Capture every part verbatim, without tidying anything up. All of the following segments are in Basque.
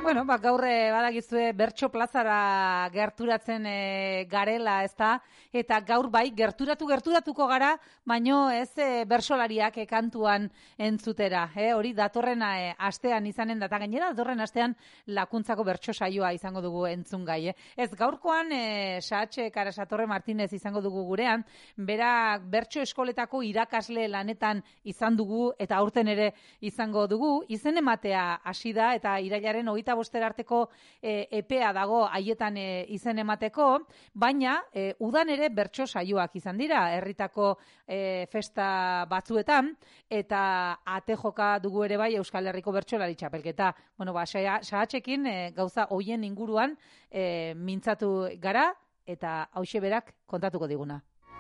Bueno, ba, gaur badakizue bertso plazara gerturatzen e, garela, ezta? Eta gaur bai, gerturatu gerturatuko gara, baino ez e, bersolariak e, kantuan entzutera. E, hori datorrena e, astean izanen da, eta gainera datorren astean lakuntzako bertso saioa izango dugu entzungai. E. Ez gaurkoan e, Sahatxe Karasatorre Martinez izango dugu gurean, bera bertso eskoletako irakasle lanetan izan dugu eta aurten ere izango dugu, izen ematea hasi da eta irailaren hogeita bostera arteko e, epea dago haietan e, izen emateko, baina e, udan ere bertso saioak izan dira, herritako e, festa batzuetan, eta ate joka dugu ere bai Euskal Herriko bertsolari txapelketa. Bueno, ba, Sahatxekin e, gauza hoien inguruan e, mintzatu gara, eta hauxe berak kontatuko diguna.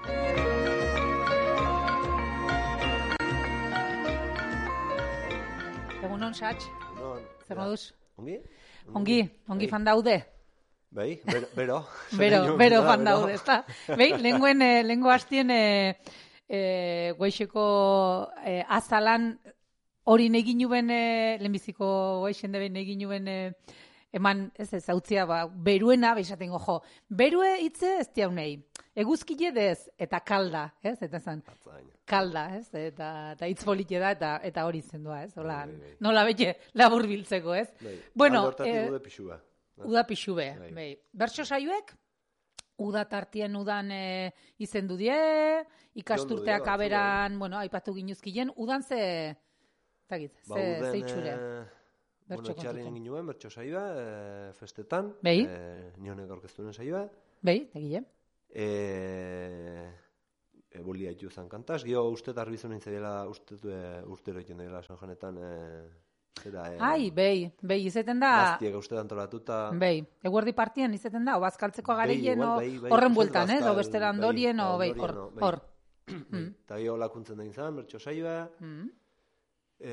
Egunon, Sahatx? Zer moduz? Ongi? Ongi, ongi fan daude? Bai, bero. Bero, bero, bero fan daude, ezta? Bai, lenguen, lengo hastien e, e, goixeko e, azalan hori negin nuen, e, lehenbiziko goixen deben negin nuen e, eman, ez ez, hautzia, ba, beruena, behisaten gojo, berue hitze ez diaunei, eguzkile dez, eta kalda, ez, eta zan, kalda, ez, eta, eta hitz polite da, eta, eta hori zendua, ez, hola, bai, bai, bai. Nola bete labur biltzeko, ez. Bai. Bueno, eh, uda pixua. Uda pixube, bai. Bai. Bertso saioek, uda tartien udan e, izendu die, ikasturteak aberan, bueno, aipatu ginuzkien, udan ze, tagit, ze, ba, uden, ze itxure. Bueno, etxarren ginuen, bertso saioa, e, festetan, Bai. E, nionek aurkeztuen saioa. Bai, tegile. E, e, bolia itu zan kantaz, gio uste tarbizun nintzela, uste e, urtero iten dela San Janetan, e, zera, e, Ai, bai, bai, izeten da. Gaztiek uste antolatuta. Bai, eguerdi partien izeten da, o bazkaltzeko gareien, horren bueltan, eh, o bestera andorien, o bai, hor, hor. Eta gio lakuntzen da izan, bertso saioa, e,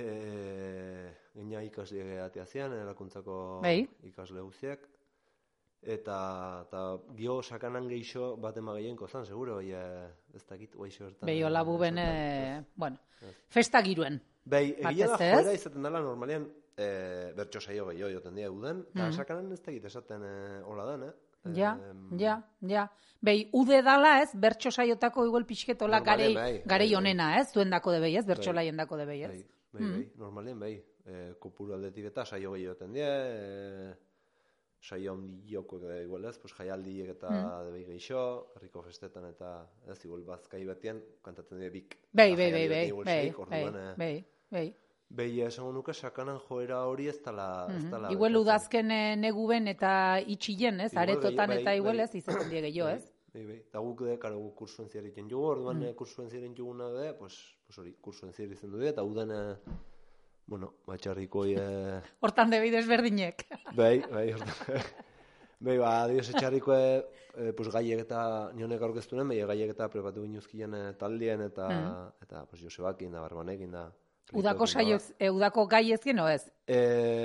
Gina ikasle ateazian, erakuntzako bai. Ikasle guziak. Eta, eta gio sakanan geixo bat ema gehienko zan, seguro, ja, ez dakit, guaixo bertan. Bai, hola buben, e, bueno, festa giruen. Bai, egia da joera izaten dela normalian e, bertso saio gehiago joten dira uden, eta mm. sakanan ez dakit esaten e, hola dan, eh? Ja, e, ja, ja. Bai, ude dala ez, bertso saiotako igual pixketola garei, bai, garei onena, ez, zuen dako de bai, ez, bertso laien dako de bai, ez. Bai, bai, bai, mm. normalien, bai. E, kopuru aldetik eta saio gehiago joten dira, e, saio handi joko igual ez, pues jaialdiek eta mm. debei geixo, herriko festetan eta ez, igual bazkai batien, kantatzen dira bik. Bai, bai, bai, bai, bai, bai, bai, bai. Bai, esango nuke sakanan joera hori ez tala... Mm-hmm. Igual udazken neguben eta itxien, ez, aretotan eta igual ez, izaten dira gehiago, ez. Bai, bai, eta guk de, karo, guk kursuen ziariken jugu, orduan mm. kursuen ziaren juguna de, pues, pues hori, kursuen ziaren izan du eta udan... Bueno, batxarrikoi... Eh... Hortan debei desberdinek. Bai, bai, hortan. Bai, ba, dios etxarriko eh, pues, gaiek eta nionek aurkeztunen, bai, gaiek eta prepatu ginuzkien eh, taldien eta, mm. eta pues, Josebakin da, Barbanekin da. Udako saioz, e, udako gai ezkin, o ez? E,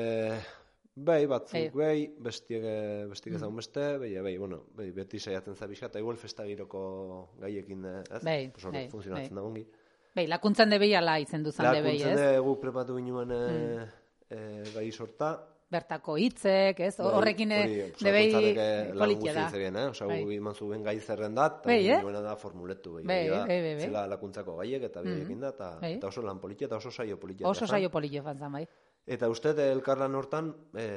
bai, batzuk, bai, bestiek, bestiek mm. ezagun beste, bai, bai, bueno, bai, beti saiatzen zabizka, eta igual festa giroko gaiekin, ez? Bai, pues, bai, funtzionatzen bai. Da ongi. Bai, lakuntzan debei ala itzen duzan debei, ez? Lakuntzan dugu prepatu ginen mm. e, gai sorta. Bertako hitzek, ez? Horrekin debei politia da. Osa, gu iman zuen gai zerrendat, eta guen da formuletu. Zela lakuntzako gaiek eta bidekin da, eta oso lan politia, eta oso saio politia. Oso saio politia fantzan, bai. Eta uste, elkarlan hortan,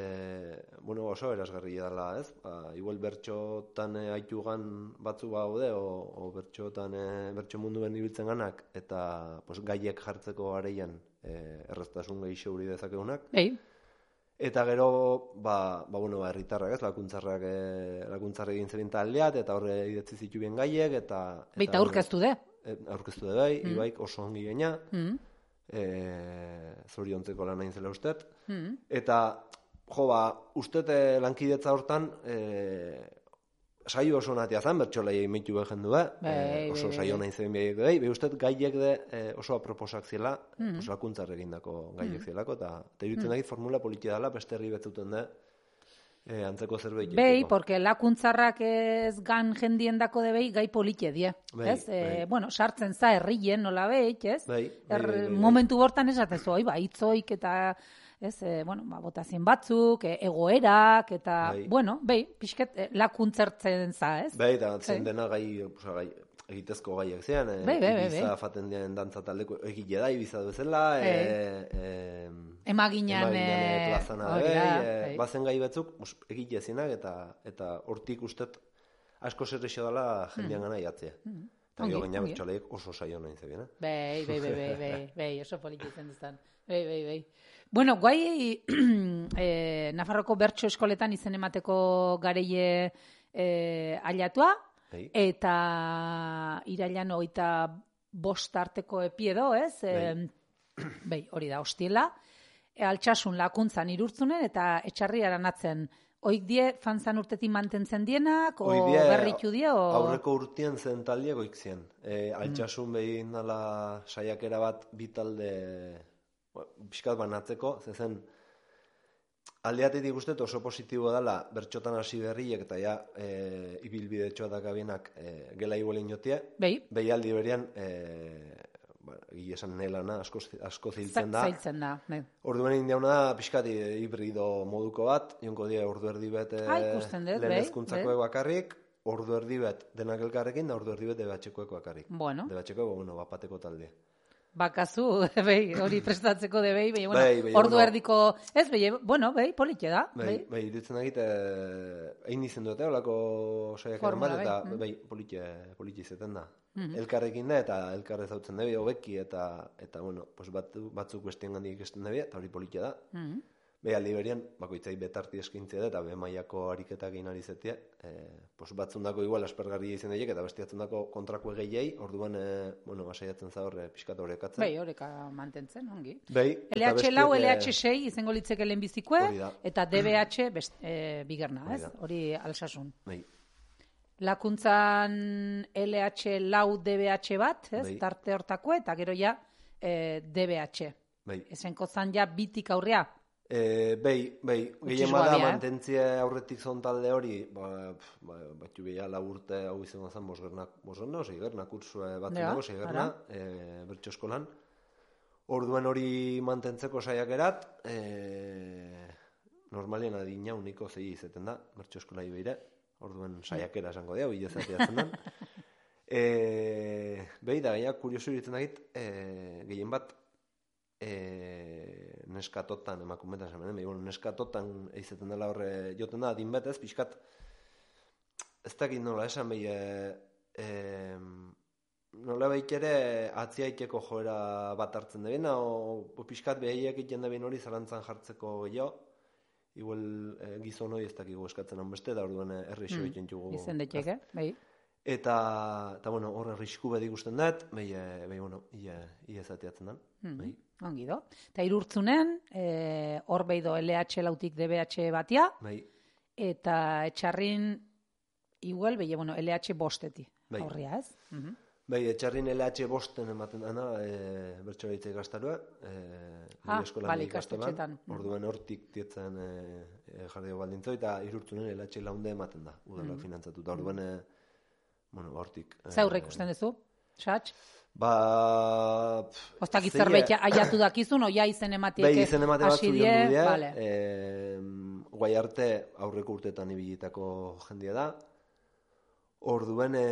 bueno, oso erazgarri dela, ez? Igual bertxotan haitugan batzu baude, o bertxotan, bertxo munduen ibiltzen ganak, eta gaiek jartzeko areian erraztasun gehiago hori dezakegunak. Bai. Eta gero, ba, ba bueno, ba, herritarrak, ez, lakuntzarrak, e, lakuntzarrak egin zerin taldeat, eta horre idatzi zitu bien gaiek, eta... Beita aurkeztu de. Aurkeztu de bai, mm. ibaik oso ongi gaina, mm. e, zoriontzeko lan hain zela ustet. Mm. Eta, jo, ba, ustet lankidetza hortan, e, saio oso natia zen, bertxolai emeitu behen du, eh? oso saio nahi zen behar du, behi ustet gaiek de eh, oso aproposak zela, mm. oso lakuntzar egindako gaiek mm. zelako, eta irutzen dakit formula politia dela, beste herri betzuten da, eh, antzeko zerbait. Behi, porque lakuntzarrak ez gan jendien dako de behi, gai politia die, ez? Eh, bueno, sartzen za herrien, nola behi, ez? Behi, er, momentu bortan esaten zu, ba, itzoik eta... ez, e, bueno, ba, botazien batzuk, e, egoerak, eta, bai. bueno, bai, pixket, e, lakuntzertzen za, ez? Bai, eta zen dena gai, oza, gai, egitezko gaiak zean, e, bai, bai, Ibiza bai. Faten dian dantza taldeko egile da, Ibiza bezala, e, e, emaginan, emaginan plazana e, bai, e, bazen gai batzuk, egile zinak, eta eta hortik ustet asko zerrexo dela jendean gana jatzea. Mm. Eta gero gaina bertxoleik oso saio nahi zebien, eh? Bai, bai, bai, bai, bai, bai, oso polititzen duztan. Bai, bai, bai. Bueno, guai, eh, Nafarroko bertso eskoletan izen emateko gareie eh, ailatua, hey. Eta irailan hogeita bost arteko epi edo, ez? Bai. E, bai, hori da, hostiela. E, altsasun lakuntzan irurtzunen eta etxarri aranatzen. Oik die fanzan urtetik mantentzen dienak, o berritu die, o... Aurreko urtien zen taldiak oik zien. E, altsasun mm. behin nala saiakera bat bitalde pixkat banatzeko, zezen aldeatetik guztet oso positibo dela bertxotan hasi berriek eta ja e, ibilbide txoatak abienak e, gela iguelin jotie. Behi. Behi aldi berian, e, ba, gile esan nelana asko, asko ziltzen da. Ziltzen da, be. Orduan indiauna pixkat hibrido moduko bat, jonko die ordu erdi bet e, lehen ezkuntzakoek bakarrik, ordu erdi bet denak elkarrekin, da ordu erdi bet debatxekoek bakarrik. Bueno. Debatxekoek, bueno, bapateko talde. Bakazu, behi, hori prestatzeko de behi, behi, bueno, bey, bey, ordu bueno, erdiko, ez, behi, bueno, behi, politxe da. Behi, behi, irutzen egite, egin izen dute, olako saiakeran bat, eta behi, behi politxe, politxe izaten da. Mm-hmm. Elkarrekin da, eta elkarre zautzen da, hobeki, eta, eta, bueno, pues bat, batzuk bestien gandik ikesten da, eta hori politxe da. Mm-hmm. Behi, aldi berian, bakoitzai betarti eskintzea da, eta be maiako ariketak egin ari zetia, e, pues batzundako igual aspergarria izan dailek, eta bestiatzundako kontrako egeiei, orduan, e, bueno, basaiatzen za horre pixkat horrekatzen. Bai, horreka mantentzen, ongi. Bai. L H lau, L H sei izango litzeke lehen bizikue, eta D B H best, e, bigerna, ez? Hori alsasun. Bai. Lakuntzan L H lau D B H bat, ez? Bai. Tarte hortako, eta gero ja e, D B H. Bai. Ezenko zan ja bitik aurrea. E, behi, behi, gehien bada mantentzia aurretik zon talde hori, ba, ba, batxu beha laburte hau izango zen, bosgernak, bosgerna, seigerna, kursue bat dago, seigerna, e, bertso eskolan. Orduan hori mantentzeko saiak erat, e, normalien adina uniko zei izeten da, bertso eskolai behire, orduan saiakera esango dira, bile zateatzen den. E, behi, da, gehiak kuriosu iritzen dagit, e, gehien bat, E, neskatotan emakumetan esan, eh? bueno, neskatotan eizaten dela horre joten da, adin betez, pixkat ez dakit nola esan behi e, e, nola behik ere atziaiteko joera bat hartzen da bina, o, o pixkat behaiek egiten da bin hori zalantzan jartzeko jo, igual e, gizon hori ez dakigu eskatzen hon beste, da orduan errixo egiten mm, jugu. Izen detxek, eh? Bai. Eta, eta, bueno, horre risku bedi guzten dut, behi, behi, bueno, ia, ia zateatzen den, mm-hmm. behi. Ongi do. Eta irurtzunen, hor e, behi do L H lautik D B H batia, bai. Eta etxarrin, igual, behi, bueno, L H bosteti, bai. Horria, ez? Mm-hmm. Bai, etxarrin L H bosten ematen dana, e, bertso behitze ikastarua, e, ah, bale, ikastetxetan. Orduan hortik tietzen e, e, jardio baldintzo, eta irurtzunen L H launde ematen da, udalak mm-hmm. finantzatuta. Orduan, e, bueno, hortik. Zaurre ikusten duzu, Satx? Ba... Ostak zerbait aiatu dakizun, oia izen ematiek hasi die. Bai, izen emate batzu jondu die. Vale. E, guai arte aurreko urtetan ibilitako jendia da. Orduen, e,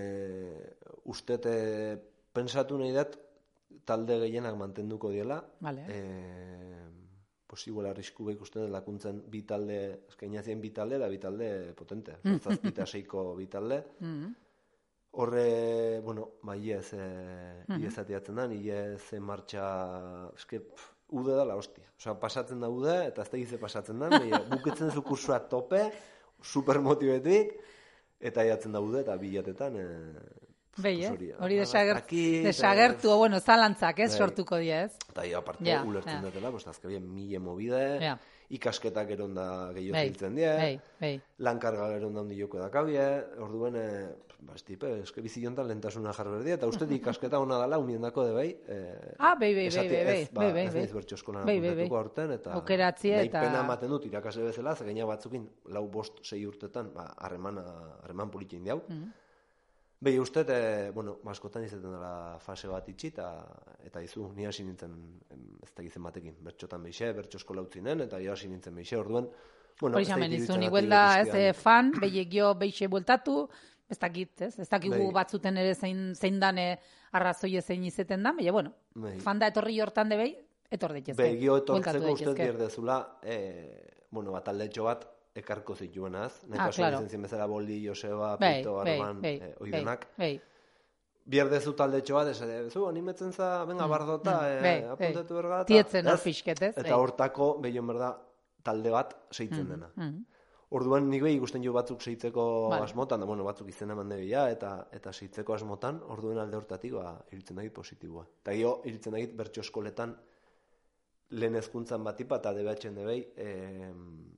ustet, e, pensatu nahi dat, talde gehienak mantenduko diela. Vale. E, posibola arrisku behik uste lakuntzen bi talde, eskainazien bi talde, da bi talde potente. Zazpita seiko bi talde. Mm-hmm. Horre, bueno, ba, iez, e, mm-hmm. iez atiatzen da, iez e, martxa, eske, pff, ude da la hostia. Osa, pasatzen da ude, eta ez da gize pasatzen da, e, buketzen zu kursua tope, super motibetik, eta iatzen da ude, eta bilatetan, e, Behi, eh? Hori desagertu, o bueno, zalantzak, ez, sortuko dia, ez? Eta ia, aparte, yeah, ulertzen yeah. dutela, pues, azkabien mille movide, yeah. ikasketak eronda gehiago ziltzen die, lankarga eronda hondi joko dakabie, orduen, eh, ba, estipe, eske biziontan lentasuna jarberdia, eta uste ikasketa hona dala, uniendako de behi, eh, ah, behi, behi, behi, behi, behi, behi, ez naiz bertxo eskolan apuntatuko aurten, eta nahi pena ematen dut irakasle bezala, zegaina batzukin, lau bost, sei urtetan, ba, harreman, harreman politin diau, Behi uste, e, bueno, askotan izaten dela fase bat itxi, eta, eta izu, ni hasi nintzen, ez da gizen batekin, bertxotan behixe, bertxo eskola utzinen, eta hasi nintzen behixe, orduen, bueno, hori xamen, izu, nik da, ez, e, fan, behiekio behixe bueltatu, ez dakit, ez, ez dakigu Bei. batzuten ere zein, zein dan arrazoie zein izeten da, baina, bueno, Bei. fan da etorri hortan de behi, etor daitezke. Behigio etortzeko uste bierdezula, e, bueno, bat aldetxo bat, ekarko zituenaz, nahiko ah, claro. Zen bezala Boli, Joseba, Pito, Arman, eh, oidenak. Bierdezu taldetxo bat, ez zu, animetzen za, venga, mm, bardota, mm, eh, bei, apuntetu bei. Berga. Tietzen hor fisketez. Eta hortako, behion berda, talde bat seitzen mm, dena. Mm. Orduan, nik behi ikusten jo batzuk seitzeko vale. asmotan, da, bueno, batzuk izena mande bila, eta, eta seitzeko asmotan, orduen alde hortatik, ba, iritzen dagit positiboa. Eta gio, iritzen dagit bertso eskoletan, lehen ezkuntzan batipa, eta debeatzen debei, eh,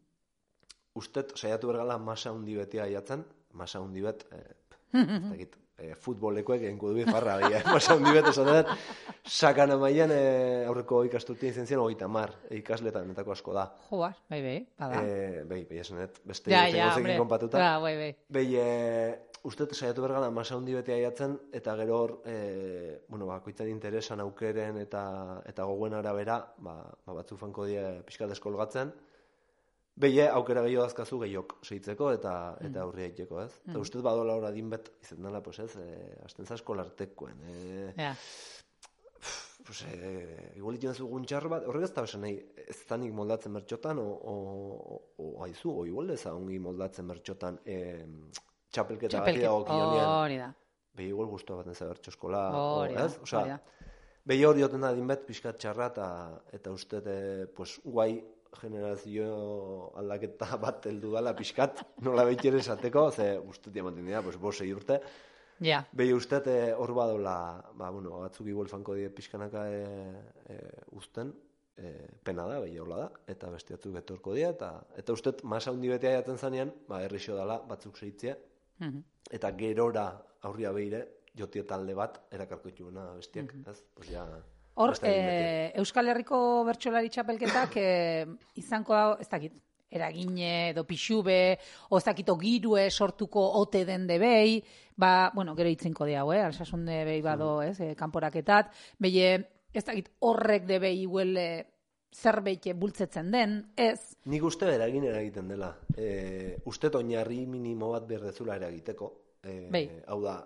ustet, saiatu bergala masa hundi betia aiatzen, masa hundi bet, eh, eh, futbolekoek enku dubi farra, eh, masa hundi bet, esaten, sakan amaian eh, aurreko ikasturtien izen ziren, ogeita mar, ikasletan, netako asko da. Joa, bai, bai, bada. Eh, bai, bai, esanet, beste ja, ja, zekin konpatuta. Ja, bai, bai. Bai, eh, ustet, saiatu bergala masa hundi betia aiatzen, eta gero hor, eh, bueno, bakoitzen interesan aukeren eta, eta gogoen arabera, ba, ba batzuk fanko die pixkat eskolgatzen, Beie, aukera gehiago dazkazu gehiok seitzeko eta eta aurria iteko, ez? Mm. Eta ustez badola hor adinbet, izen dela, pues ez, eh, asten zasko lartekoen. Eh, yeah. Pues, eh, igual iten zu guntxar bat, horrek ez da besan nahi, ez zanik moldatzen bertxotan, o, o, o, o haizu, o igual ez ongi moldatzen bertxotan, eh, txapelketa bat dago kionean. Hori da. Behi igual guztua bat neza bertxo eskola, ez? Osea, behi hor dioten da adinbet, pixkat txarra, eta, eta uste, eh, pues, guai, generazio aldaketa bat heldu dala pixkat, nola behitxer esateko, ze ustut diamaten dira, pues, bosei urte. Yeah. Behi ustet eh, hor badola, ba, bueno, batzuk igual fanko die pixkanaka e, e, uzten, e, pena da, behi hola da, eta beste batzuk etorko dira, eta, eta ustet masa hundi betea jaten zanean, ba, errixo dala, batzuk seitzea, mm-hmm. eta gerora aurria behire, jotie talde bat, erakarko itxuena bestiak, mm-hmm. ez? Pues ja... Hor, e, Euskal Herriko bertsolari txapelketak e, izanko da, ez dakit, eragine edo pixube, o ez dakit, girue sortuko ote den debei, ba, bueno, gero itzinko diau, eh, alsasun debei bado, ez, e, kanporaketat, behi, ez dakit, horrek debei huele zerbait bultzetzen den, ez? Nik uste eragin eragiten dela. E, uste oinarri minimo bat berdezula eragiteko. E, hau da,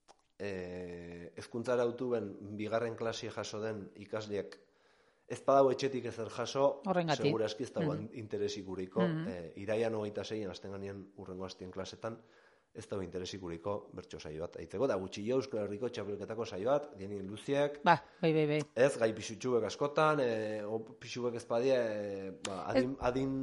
Eh, ezkuntzara autuben bigarren klasie jaso den ikasleak ez badau etxetik ezer jaso, segura eski ez dago mm. interesik guriko. Mm. Eh, iraian hogeita zeian asten ganean urrengo hastien klasetan, ez dago interesik guriko bertso saio bat. Aitzeko, da gutxi jo Euskal Herriko txapelketako saio bat, dienin luziak. Ba, bai, bai, bai. Ez, gai pixutxuek askotan, e, o pixuek ezpadie, e, ba, adin, adin,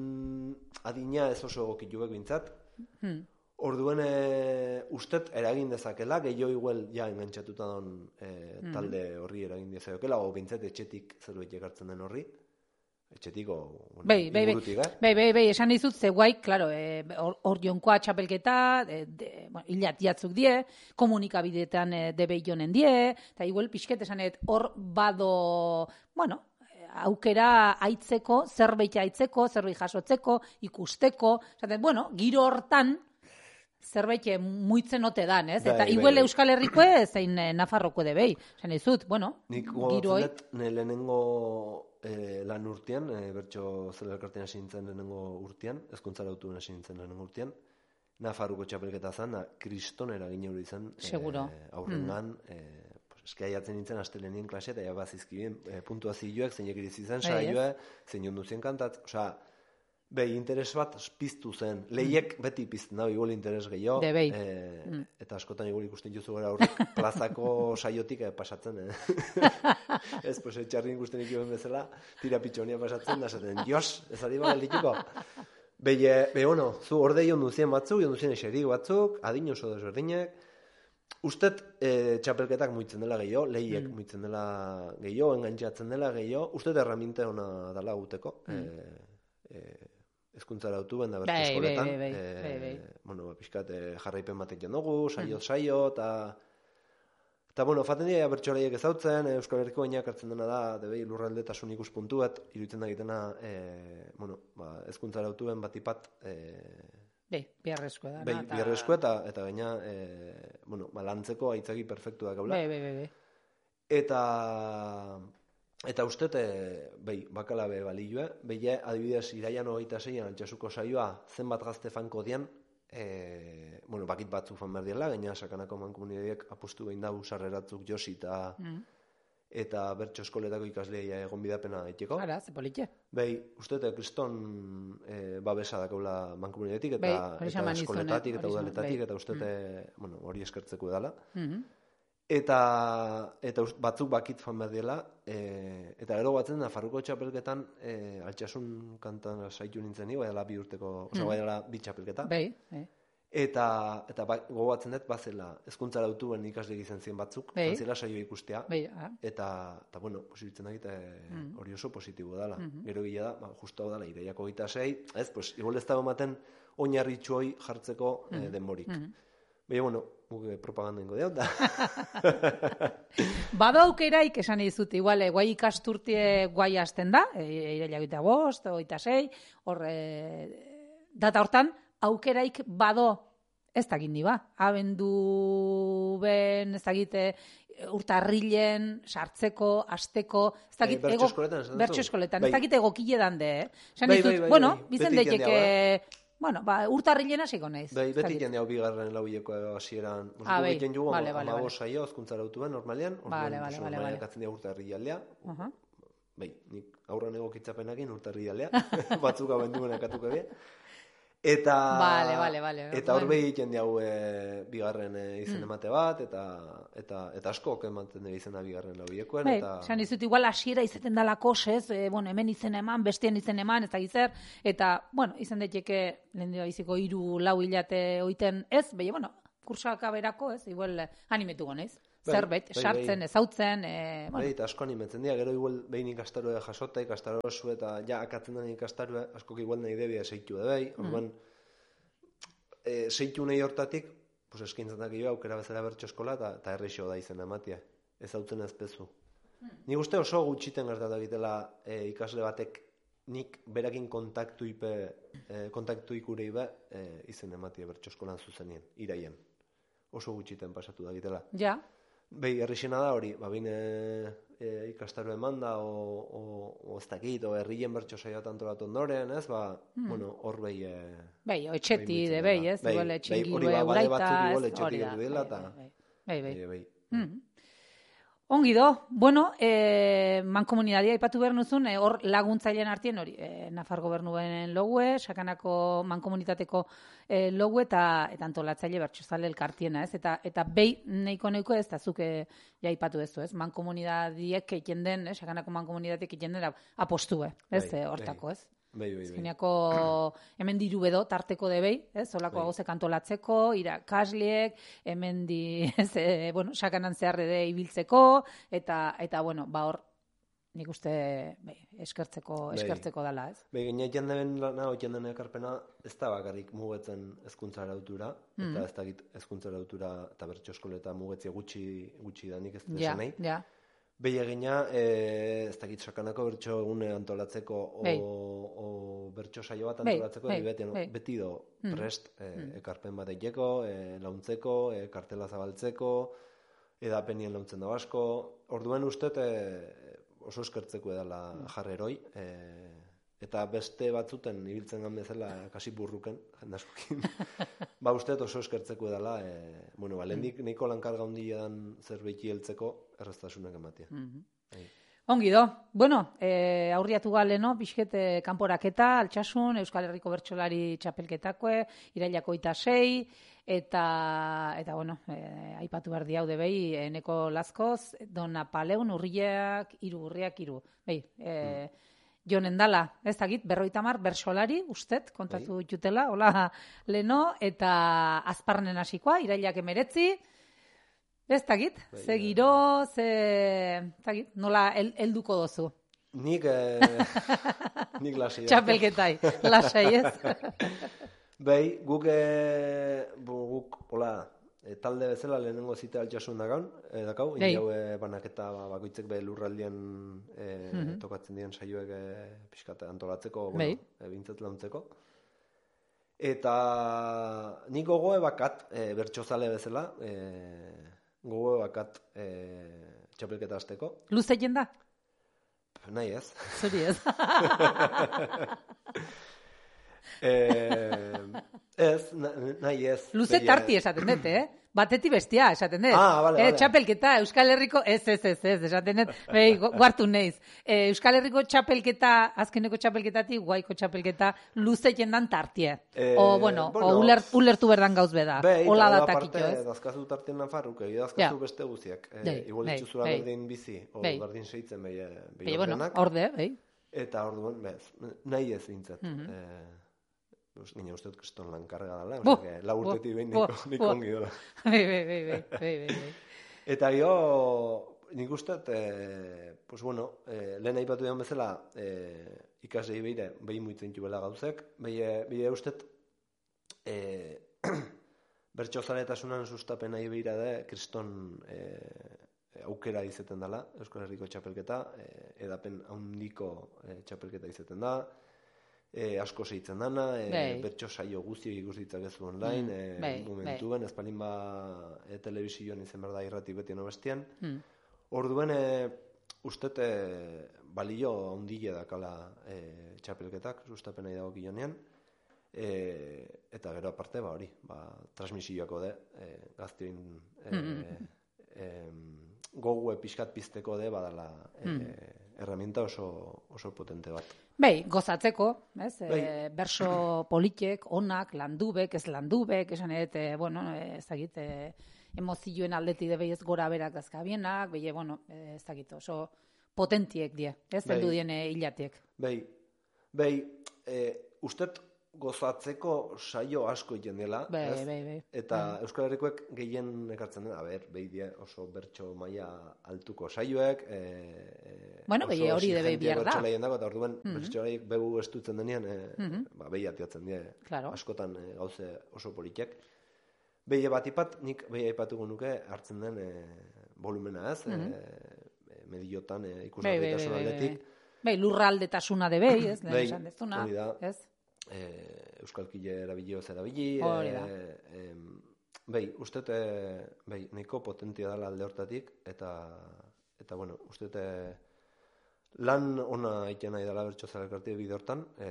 adina ez oso egokituek bintzat. Mm. Orduen e, ustet eragin dezakela, gehiago igual ja engantzatuta don e, talde horri eragin dezakela, o bintzat etxetik zerbait ekartzen den horri, etxetik o bueno, bai, bai, ingurutik, eh? Bai, bai, bai, esan dizut, ze guai, klaro, e, hor jonkoa txapelketa, e, de, bueno, hilat diatzuk die, komunikabideetan e, debei jonen die, eta igual pixket esanet hor bado, bueno, aukera aitzeko, zerbait aitzeko, zerbait jasotzeko, ikusteko, esaten, bueno, giro hortan, zerbait muitzen ote dan, ez? Eta igual Euskal Herriko zein Nafarroko debei. Esan dizut, bueno, nik gogoratzen dut, ne lehenengo e, lan urtean, e, bertso zelarkartean hasi nintzen lehenengo urtean, ezkuntzara autuen hasi nintzen lehenengo urtean, Nafarroko txapelketa zan, kriston eragin hori izan, seguro. E, aurrengan, mm. e, pues, eski aiatzen nintzen astelenien klase, eta jabazizkibien e, puntuazioak, zeinek irizizan, saioa, zein onduzien kantat, osea, behi, interes bat piztu zen. Lehiek mm. beti pizten da, igual interes gehiago. De behi. E, mm. Eta askotan igual ikusten juzu gara horrek plazako saiotik eh, pasatzen. Eh? Ez, pues, etxarrin ikusten ikioen bezala, tira pitxonia pasatzen, da zaten, dios, ez ari bala dituko. Behi, behi, bueno, zu orde joan duzien batzuk, joan duzien eserik batzuk, adin oso desberdinek. Ustet e, txapelketak muitzen dela gehiago, lehiek mm. muitzen dela gehiago, engantzatzen dela gehiago. Ustet erraminte ona dala guteko. Mm. E, e, ezkuntzara autu benda bertu eskoletan. Bai, bai, bai, bai. E, bueno, pixkat e, jarraipen batek jan dugu, saio, saio, eta... Eta, bueno, faten dira bertxoleiek ezautzen, e, Euskal Herriko gainak hartzen dena da, debei lurraldetasun ikuspuntu bat, iruditzen da egitena, e, bueno, ba, ezkuntzara autu ben batipat, e, Bai, biharrezko da. Bai, biharrezko eta, eta gaina, e, bueno, balantzeko aitzaki perfektu da gaula. Bai, bai, bai, bai. Eta, eta uste, e, bai, bakala be balioa, behi adibidez, iraian hogeita zeian altxasuko saioa, zenbat gazte fanko dian, e, bueno, bakit batzuk fan behar diela, gaina sakanako mankomunitateak apostu behin dau sarreratzuk Josi eta mm. eta bertso eskoletako ikasleia egon bidapena etxeko. Ara, ze politxe. Bai, uste, kriston e, babesa dakaula mankomunitateak eta, bai, eta eskoletatik eta udaletatik, eta uste, mm. bueno, hori eskertzeko edala. Mm-hmm. Eta, eta batzuk bakit fan behar diela, e, eta gero batzen da, Farruko txapelketan e, altxasun kantan saitu nintzen ni, baina bi urteko, oza, mm. baina bi txapelketa. Bai, bai. Eta, eta ba, gogoatzen dut, bazela, ezkuntzara autuen ikasleik izan ziren batzuk, bai. Zantzela saio ikustea, bai, ah. eta, eta, bueno, posibitzen dakit, mm. hori oso positibo dela. Mm-hmm. Gero gila da, ba, justu hau dela, ireiako gita sei, ez, pues, igual ez dago ematen oinarritxu hoi jartzeko mm. eh, denborik. Mm-hmm. Baina, bueno, guke propaganda ingo deot da. Bado aukeraik esan dizut, igual, guai ikasturtie guai hasten da, e, ireila gita bost, oita sei, hor, e, data hortan, aukeraik bado ez dakit ni ba. Abendu ben, ez dakit, urtarrilen, sartzeko, asteko, ez dakit, e, bertso eskoletan, bertso eskoletan, ez dakit egokile dande, eh? Esan bai, dizut, bai, bai, bueno, bai, bizen daiteke... Bueno, ba, urtarrilen hasiko naiz. Bai, beti jende hau bigarren lauileko hasieran. Ah, bai, egiten jugu, vale, vale, amabos saio, azkuntzara autuen, normalian. Vale, vale, vale, vale. Katzen dira urtarrilaldea. Uh-huh. Bai, nik aurran egokitzapenakin urtarrilaldea. Batzuk abenduen akatuko bie. Eta, vale, vale, vale. Eta hor behi jende hau e, bigarren e, izen emate bat, eta, eta, eta asko ematen dira izena bigarren lauilekoen. Bai, eta... esan dizut, igual hasiera izaten dala kosez, e, bueno, hemen izen eman, bestean izen eman, ez da gizer, eta, bueno, izan daiteke lehen dira biziko hiru lau hilate oiten ez, behi, bueno, kursak aberako, ez, igual animetu gonez. Bai, zerbait, bai, sartzen, bai. ezautzen, e, bueno. Bai, eta asko animetzen dira, gero igual behin ikastaroa jasota, ikastaro oso, eta ja, akatzen den ikastaroa, askok igual nahi debia zeitu edo, orduan, e, zeitu nahi hortatik, pues eskintzen dakio aukera bezala bertso eskola, eta errexo da izena ematia, ezautzen ezpezu. Mm. Ni uste oso gutxiten gertatu egitela e, ikasle batek nik berakin kontaktu ipe, e, kontaktu ikure ibe e, izen ematia bertso eskolan zuzenien, iraien. Oso gutxiten pasatu da egitela. Ja. Behi, errixena da hori, ba, bine e, ikastaro eman da, o, o, o ez dakit, o herrien bertso saioa antolatu ondoren, ez, ba, mm. bueno, hor behi... E, behi, oetxeti de behi, ez, igual etxingiru euraita, ez, hori da. Behi, behi, behi. Ongi do, bueno, e, mankomunitatea aipatu behar nuzun, e, hor laguntzailean artien hori, e, Nafar gobernuen logue, sakanako mankomunitateko e, logue eta, eta antolatzaile bertxozale elkartiena, ez? Eta, eta behi neiko neiko ez, eta zuke ja aipatu ez, ez? Mankomunitateak egiten den, eh? Sakanako mankomunitateak egiten den apostue, ez? Bai, hortako, ez? Bai, bai, bai. Zeniako hemen diru bedo tarteko de behi, ez? Olako gauzek antolatzeko, irakasliek, hemen di, ez, e, bueno, sakanan zeharre de ibiltzeko, eta, eta bueno, ba hor, nik uste, bai, eskertzeko, eskertzeko dala, ez? Bai, gine jendeen lana, jendeen ekarpena, ez da bakarrik mugetzen hezkuntza arautura, mm. eta ez da hezkuntza arautura eta bertso eskoleta mugetzia gutxi, gutxi da nik ez da ja, nahi. Ja, Behi egina, e, ez dakit sakanako bertso egune antolatzeko o, o bertso saio bat antolatzeko, hey, beti, no, hey. beti do prest mm. e, ekarpen bat egiteko, e, launtzeko, e, kartela zabaltzeko, edapenien launtzen da asko. Orduen uste e, oso eskertzeko edala jarreroi, e, eta beste batzuten ibiltzen gan bezala kasi burruken, jendaskokin. Ba uste oso eskertzeko edala, e, bueno, balendik mm. neiko lankarga handia dan zerbeiki heltzeko, erraztasunak ematia. Mm-hmm. Ongi do. Bueno, e, aurriatu galeno, pixket kanporaketa, altxasun, Euskal Herriko bertsolari txapelketakoe, irailako ita sei, eta, eta bueno, e, aipatu behar diaude behi, eneko lazkoz, dona paleun urriak, iru urriak, iru. Behi, e, mm. jonen dala, ez dakit, berroita mar, bersolari, ustet, kontatu bai. Jutela, hola, leno, eta azparnen hasikoa, irailak emeretzi, ez dakit, bai, ze giro, ze, dakit, nola el, elduko dozu. Nik, eh, nik lasai. Txapelketai, lasai, ez? Bai, guk, eh, guk, hola, e, talde bezala lehenengo zite altxasun dagaun, e, dakau, hey. Indiau e, banaketa ba, bakoitzek be lurraldien e, mm-hmm. tokatzen dien saioek e, pixkat antolatzeko, bueno, e, bintzat launtzeko. Eta nik gogoe bakat, e, bertsozale bezala, e, gogoe bakat e, txapelketa hasteko. Luze jenda? Nahi ez. Zuri ez. eh, ez, nahi ez. Luze tarti esaten dut, eh? Batetik bestia, esaten dut. Ah, vale, eh, vale. Txapelketa, Euskal Herriko, ez, ez, ez, ez, esaten dut, behi, guartu neiz. Eh, Euskal Herriko txapelketa, azkeneko txapelketatik, guaiko txapelketa, luze jendan tartie. Eh, o, bueno, bueno, o uler, ulertu berdan gauz beda. Behi, Hola eta datakito, aparte, ez? dazkazu tartien nafarruk, egi dazkazu Ja. beste guziak. Eh, Dei, igual dei, itxuzura dei. berdin bizi, o Dei. berdin seitzen behi, behi Behi, bueno, ordenak. orde, behi. Eta orduan, bez, nahi ez bintzat. Mhm. eh, Nina uste dut kriston lan karga dela, Bu, osea, lau bu, urtetik behin bu, niko, niko bu. ongi dola. Behi, behi, behi, behi, behi, behi. Eta gio, nik uste, eh, pues bueno, eh, lehen aipatu dian bezala, eh, ikaslei behire, behi muitzen jubela gauzek, behi uste, eh, bertsozaletasunan sustapen nahi behira da, kriston eh, aukera izeten dela, Euskal Herriko txapelketa, eh, edapen handiko eh, txapelketa izeten da, E, asko seitzen dana, e, Bai. bertso saio guztiak ikus ditzakezu online, Mm, e, bai, momentuen, ez palin ba e, telebizioan izen behar da irrati beti nobestian. Mm. Orduen, e, ustet e, balio ondile dakala e, txapelketak, sustapen nahi dago kilionean, e, eta gero aparte, ba hori, ba, transmisioako de, e, gaztioin e, Mm. e, gogue pixkat pizteko de, badala e, Mm. herramienta oso, oso potente bat. Bai, gozatzeko, ez? Bai. E, berso politek, onak, landubek, ez landubek, esan edo, e, bueno, ez dakit, e, emozioen aldeti de behi ez gora berak dazkabienak, behi, bueno, e, ez dakit, oso potentiek die, ez? Bai. Heldu dien e, hilatiek. Bai, bai, e, ustet gozatzeko saio asko egiten dela, Bai, ez? bai, bai. Eta Euskal Herrikoek gehien ekartzen den, a ber, behi die oso bertso maila altuko saioek, e, e, Bueno, oso behi hori de behi exigentia behar da. bertsolaian dago, eta orduan Mhm. bertsolaiek behu estutzen denean, e, Mhm. ba, behi atiatzen die, Claro. askotan e, gauze oso politek. Behi bat ipat, nik behi aipatuko nuke hartzen den e, volumena, ez? Mhm. E, mediotan e, Bai, bai, bai, ikusgarritasun bai, bai. aldetik. Bai, lurraldetasuna de behi, ez? Lehen Bai, esan dezuna, hori da. ez? E, euskalkile erabilioz erabili. Hori da. E, e, bai, uste e, bai, nahiko potentia dela alde hortatik, eta, eta bueno, uste lan ona egiten nahi dela bertsozaleak artea bide hortan, e,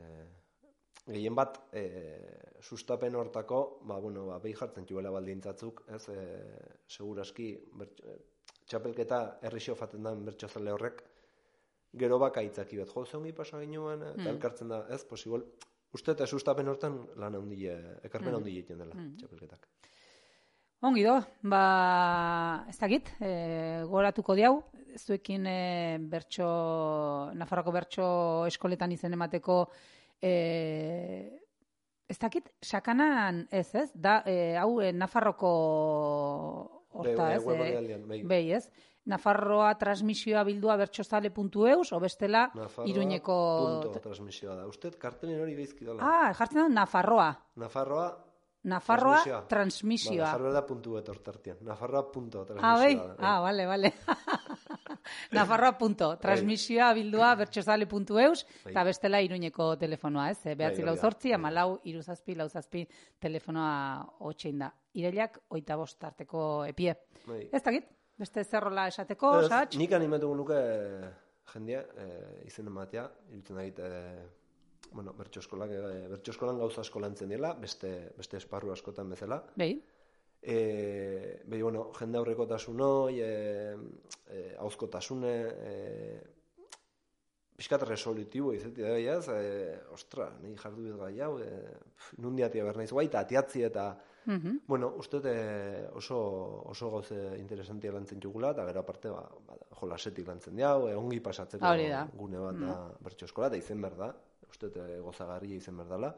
gehien bat, e, sustapen hortako, ba, bueno, ba, behi jartzen txuela baldintzatzuk, ez, e, seguraski, bertso, e, txapelketa errixo faten den bertsozale horrek, gero baka itzaki bet, jo, zeungi pasa ginoan, eta Mm. elkartzen da, ez, posibol, uste eta sustapen hortan lan handile, ekarpen Mm. handile egiten dela, Mm. txapelketak. Ongi do, ba, ez dakit, e, goratuko diau, zuekin e, bertso, Nafarroko bertso eskoletan izen emateko, e, ez dakit, sakanan ez, ez? Da, e, hau e, Nafarroko horta, Be- ez? web E, orrialdean, bai. Behi, ez? Nafarroa transmisioa bildua bertsozale puntu eus, o bestela Nafarroa Iruñeko... punto transmisioa da. Usted kartelen hori gaizki dela. Ah, jartzen da Nafarroa. Nafarroa Nafarroa transmisioa. transmisioa. Ba, Nafarroa da puntu bet hortartian. Nafarroa punto Ah, bai? transmisioa da. Ah, vale, vale. Nafarroa punto. Transmisioa bildua bertsozale puntu eus, Bai. eta bestela Iruñeko telefonoa, ez? Behatzi Bai, lau hori da. zortzi, Bai. amalau, iruzazpi, lauzazpi telefonoa hotxein da. Irailak, oita bost arteko epie. Bai. Ez dakit? Beste zerrola esateko, Ez, satx? nik animatuko nuke jendea, e, izen ematea, irutzen dait, e, bueno, bertso eskolak, e, bertso eskolan gauza asko lantzen dela, beste, beste esparru askotan bezala. Behi? E, behi, bueno, jende aurrekotasun hoi, e, e, hauzkotasune, e, pixkat resolutibo izetia da, ez? E, ostra, nahi jardu ez gai hau, e, pf, nundi atia behar naiz guai, eta atiatzi eta, Mhm. bueno, uste e, oso, oso gauze interesantia lantzen jugula, eta gero aparte, ba, ba, jolasetik lantzen diau, e, ongi pasatzeko Hori da. gune bat da bertso eskola, eta izen behar da, uste e, gozagarria izen behar dela,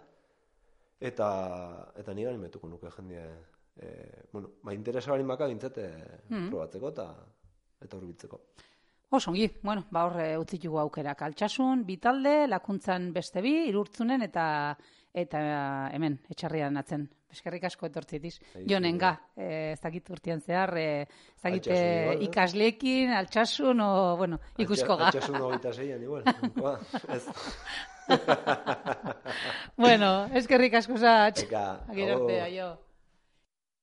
eta, eta nire animetuko nuke jendea, e, bueno, ba, interesa barin baka bintzat e, Mhm. probatzeko eta eta hurbiltzeko. Osongi, bueno, ba hor utzitugu aukerak. Altsasun, bi talde, Lakuntzan beste bi, Irurtzunen eta eta hemen, Etxarrian atzen. Eskerrik asko etortzitiz. Jonenga, eh, ez dakit urtean zehar, eh, ez dakit eh, ikasleekin, Altsasun, o, bueno, ikusko ga. Altsasun hogeita zeian, igual. Bueno, eskerrik asko zatx. Eka, Agirarte, aio.